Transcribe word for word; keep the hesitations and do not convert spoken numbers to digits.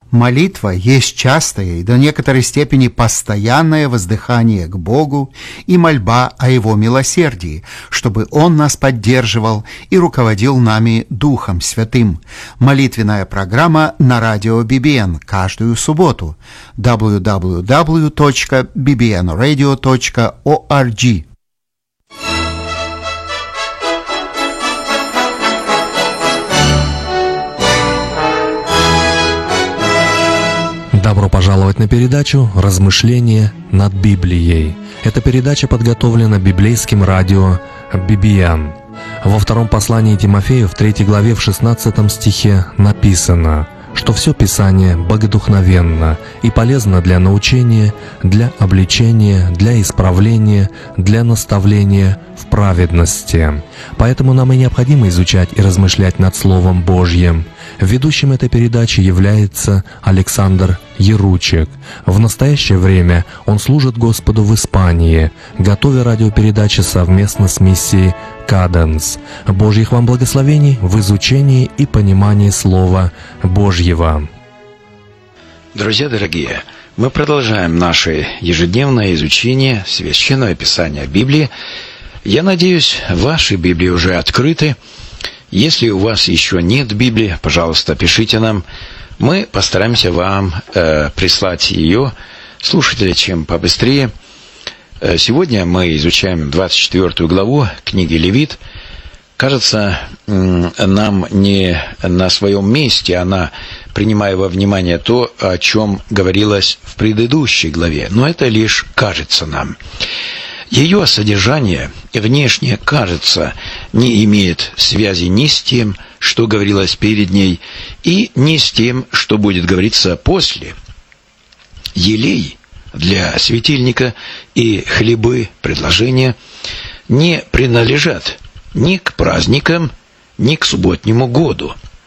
Молитва есть частое и до некоторой степени постоянное воздыхание к Богу и мольба о Его милосердии, чтобы Он нас поддерживал и руководил нами Духом Святым. Молитвенная программа на радио би би эн каждую субботу. дабл ю дабл ю дабл ю точка би би эн радио точка орг. Добро пожаловать на передачу «Размышления над Библией». Эта передача подготовлена библейским радио би би эн. Во втором послании Тимофею в третьей главе в шестнадцатом стихе написано, что все Писание богодухновенно и полезно для научения, для обличения, для исправления, для наставления в праведности. Поэтому нам и необходимо изучать и размышлять над Словом Божьим. Ведущим этой передачи является Александр Яручек. В настоящее время он служит Господу в Испании, готовя радиопередачи совместно с миссией «Каденс». Божьих вам благословений в изучении и понимании Слова Божьего. Друзья дорогие, мы продолжаем наше ежедневное изучение Священного Писания Библии. Я надеюсь, ваши Библии уже открыты. Если у вас еще нет Библии, пожалуйста, пишите нам. Мы постараемся вам э, прислать ее, слушатели, чем побыстрее. Э, сегодня мы изучаем двадцать четвёртую главу книги Левит. Кажется, э, нам не на своем месте она, принимая во внимание то, о чем говорилось в предыдущей главе. Но это лишь кажется нам. Ее содержание внешне, кажется, не имеет связи ни с тем, что говорилось перед ней, и ни с тем, что будет говориться после. Елей для светильника и хлебы предложения не принадлежат ни к праздникам, ни к субботнему году.